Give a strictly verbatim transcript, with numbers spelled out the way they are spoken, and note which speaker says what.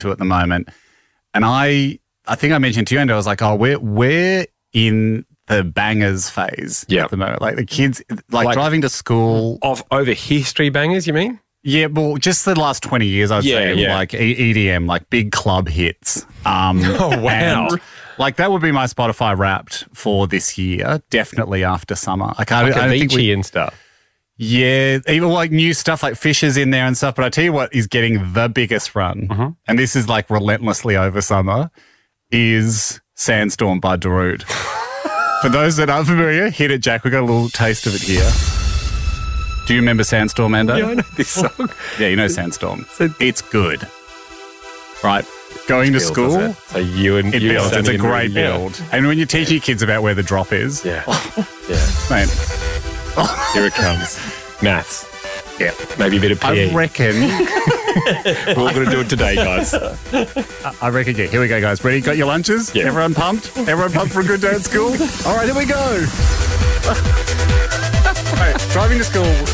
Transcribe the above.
Speaker 1: to at the moment. And I I think I mentioned to you, and I was like, oh, we're, we're in the bangers phase
Speaker 2: Yeah.
Speaker 1: at the moment. Like the kids, like,
Speaker 2: Like-
Speaker 1: driving to school.
Speaker 2: Of over history bangers, you mean?
Speaker 1: Yeah, well, just the last twenty years, I'd
Speaker 2: Yeah,
Speaker 1: say,
Speaker 2: yeah.
Speaker 1: like E- EDM, like big club hits. Um,
Speaker 2: Oh, wow.
Speaker 1: and, like that would be my Spotify Wrapped for this year, definitely after summer. Like I,
Speaker 2: Like
Speaker 1: I don't think
Speaker 2: Avicii
Speaker 1: we,
Speaker 2: and stuff.
Speaker 1: yeah, even like new stuff like Fisher's in there and stuff. But I tell you what is getting the biggest run,
Speaker 2: Mm-hmm.
Speaker 1: and this is like relentlessly over summer, is Sandstorm by Darude. For those that aren't familiar, hit it, Jack. We got a little taste of it here. Do you remember Sandstorm, Ando?
Speaker 2: Yeah, I know this song.
Speaker 1: Yeah, you know Sandstorm.
Speaker 2: So-
Speaker 1: It's good, right? Going to
Speaker 2: Builds,
Speaker 1: school,
Speaker 2: does it? So you and
Speaker 1: it
Speaker 2: you
Speaker 1: builds.
Speaker 2: and
Speaker 1: It's a
Speaker 2: Sonny and
Speaker 1: great
Speaker 2: Rudy, yeah.
Speaker 1: build. And when you're teaching your kids about where the drop is,
Speaker 2: Yeah. Yeah.
Speaker 1: man,
Speaker 2: Here it comes. Maths.
Speaker 1: yeah.
Speaker 2: Maybe a bit of P E.
Speaker 1: I reckon,
Speaker 2: We're all going to do it today, guys.
Speaker 1: I reckon, yeah. Here we go, guys. Ready? Got your lunches?
Speaker 2: Yeah.
Speaker 1: Everyone pumped? Everyone pumped for a good day at school? All right, here we go. All right, driving to school